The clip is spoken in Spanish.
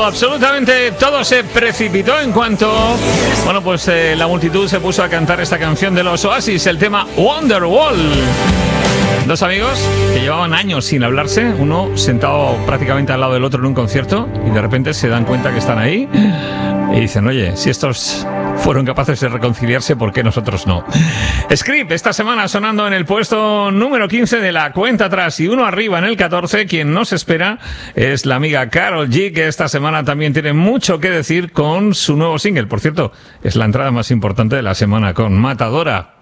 absolutamente todo se precipitó en cuanto, bueno, pues la multitud se puso a cantar esta canción de los Oasis, el tema Wonderwall. Dos amigos que llevaban años sin hablarse, uno sentado prácticamente al lado del otro en un concierto, y de repente se dan cuenta que están ahí y dicen, oye, si estos fueron capaces de reconciliarse, ¿por qué nosotros no? Script, esta semana sonando en el puesto número 15 de la cuenta atrás y uno arriba en el 14. Quien nos espera es la amiga Karol G, que esta semana también tiene mucho que decir con su nuevo single. Por cierto, es la entrada más importante de la semana con Matadora.